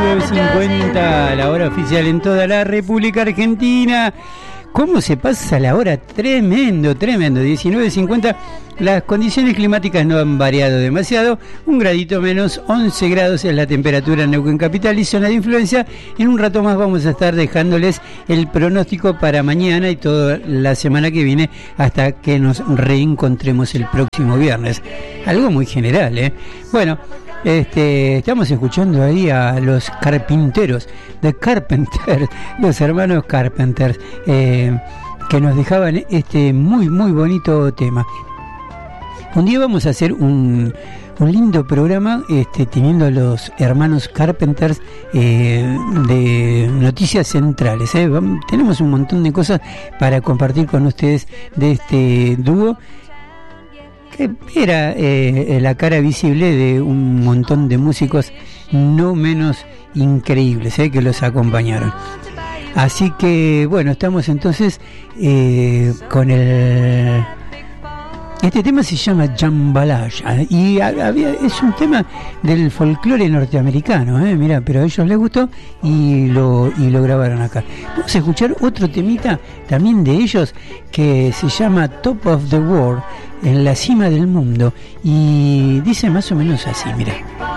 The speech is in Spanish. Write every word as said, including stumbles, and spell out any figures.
diecinueve cincuenta, la hora oficial en toda la República Argentina. ¿Cómo se pasa la hora? Tremendo, tremendo. diecinueve cincuenta. Las condiciones climáticas no han variado demasiado. Un gradito menos, once grados es la temperatura en Neuquén Capital y zona de influencia. En un rato más vamos a estar dejándoles el pronóstico para mañana y toda la semana que viene hasta que nos reencontremos el próximo viernes. Algo muy general, ¿eh? Bueno, este, estamos escuchando ahí a los carpinteros, The Carpenters, los hermanos Carpenters, eh, que nos dejaban este muy, muy bonito tema. Un día vamos a hacer un, un lindo programa este, teniendo a los hermanos Carpenters eh, de noticias centrales. ¿eh? Vamos, tenemos un montón de cosas para compartir con ustedes de este dúo que era eh, la cara visible de un montón de músicos no menos increíbles ¿eh? que los acompañaron. Así que bueno, estamos entonces eh, con el... Este tema se llama Jambalaya y había, es un tema del folclore norteamericano, ¿eh? Mirá, pero a ellos les gustó y lo, y lo grabaron acá. Vamos a escuchar otro temita también de ellos que se llama Top of the World, en la cima del mundo, y dice más o menos así, mirá.